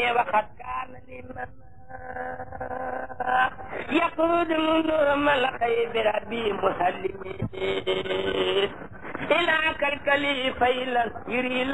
وقد كان لمن يقود منهم الخيب ربي مسلمين إلى كالكلي فيلا يري